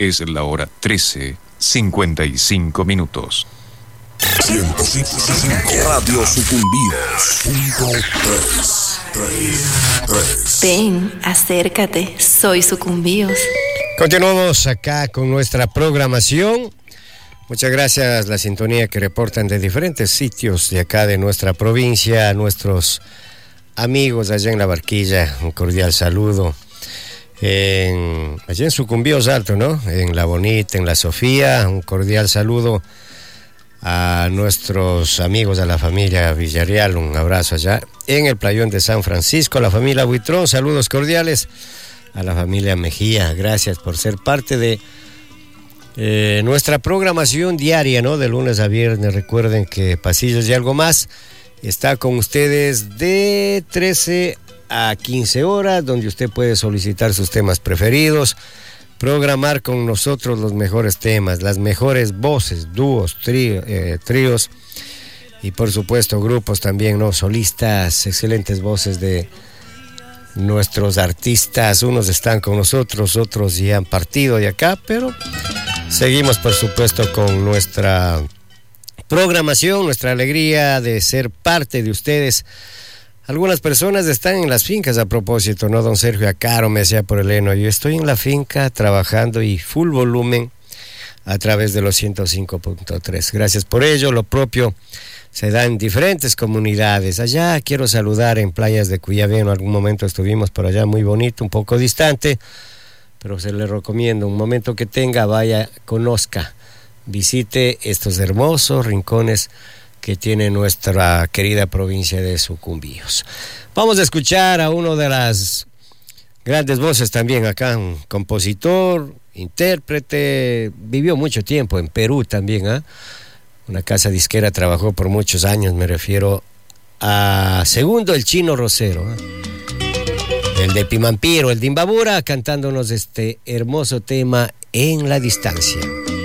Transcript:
Es la hora 13:55. 105 Radio Sucumbíos.3. Ven, acércate, soy Sucumbíos. Continuamos acá con nuestra programación. Muchas gracias la sintonía que reportan de diferentes sitios de acá de nuestra provincia, a nuestros amigos allá en La Barquilla, un cordial saludo. Allá en Sucumbíos Alto, ¿no? En La Bonita, en La Sofía, un cordial saludo a nuestros amigos de la familia Villarreal, un abrazo allá. En el playón de San Francisco, la familia Buitrón, saludos cordiales. A la familia Mejía, gracias por ser parte de nuestra programación diaria, ¿no? De lunes a viernes. Recuerden que Pasillos y Algo Más está con ustedes de 13 a 15 horas, donde usted puede solicitar sus temas preferidos, programar con nosotros los mejores temas, las mejores voces, dúos, tríos y por supuesto grupos también, ¿no? Solistas, excelentes voces de nuestros artistas. Unos están con nosotros, otros ya han partido de acá, pero seguimos por supuesto con nuestra programación, nuestra alegría de ser parte de ustedes. Algunas personas están en las fincas a propósito, ¿no? Don Sergio Acaro me decía por el heno, yo estoy en la finca trabajando y full volumen a través de los 105.3. Gracias por ello. Lo propio se da en diferentes comunidades. Allá quiero saludar en Playas de Cuyabé, en algún momento estuvimos por allá, muy bonito, un poco distante, pero se le recomiendo, un momento que tenga, vaya, conozca, visite estos hermosos rincones que tiene nuestra querida provincia de Sucumbíos. Vamos a escuchar a uno de las grandes voces también acá, un compositor, intérprete, vivió mucho tiempo en Perú también, ¿eh? Una casa disquera, trabajó por muchos años, me refiero a Segundo el Chino Rosero, ¿eh? El de Pimampiro, el de Imbabura, cantándonos este hermoso tema En la Distancia.